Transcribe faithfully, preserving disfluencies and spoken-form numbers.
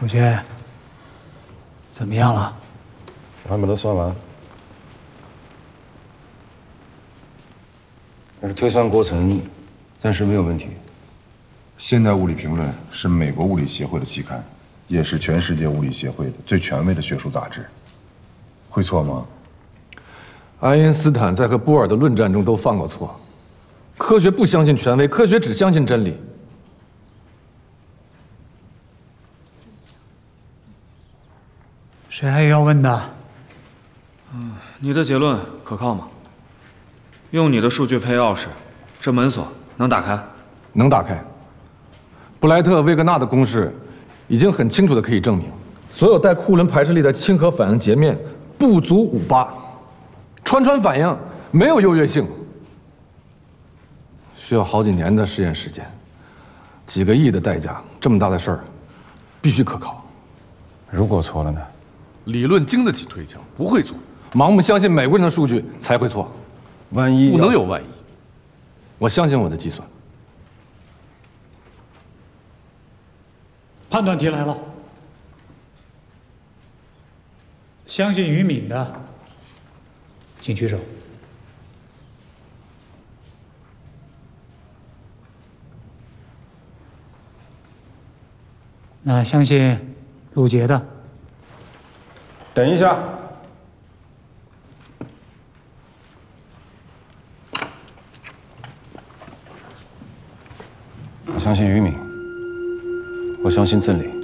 陆杰，怎么样了？ 我还没得算完，但是推算过程暂时没有问题。 现代物理评论是美国物理协会的期刊，也是全世界物理协会的最权威的学术杂志。会错吗？ 爱因斯坦在和波尔的论战中都犯过错。科学不相信权威，科学只相信真理。 谁还有要问的？ 嗯，你的结论可靠吗？用你的数据配钥匙，这门锁能打开？ 能打开。布莱特魏格纳的公式已经很清楚的可以证明，所有带库仑排斥力的亲核反应截面不足五八，穿穿反应没有优越性，需要好几年的实验时间，几个亿的代价，这么大的事儿，必须可靠。 如果错了呢？ 理论经得起推敲，不会错。盲目相信美国人的数据才会错， 万一不能有万一。我相信我的计算。 判断题来了，相信于敏的，请举手。那相信陆杰的， 等一下，我相信于敏，我相信赠礼。